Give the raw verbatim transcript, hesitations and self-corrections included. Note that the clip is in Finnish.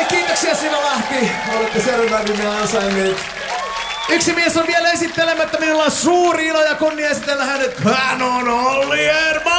kiitoksia Simo Lahti. Olette seuraavimmin ansainneet. Yksi mies on vielä esittelemättä. Minulla on suuri ilo ja kunnia esitellä hänet. Hän on Olli Erman!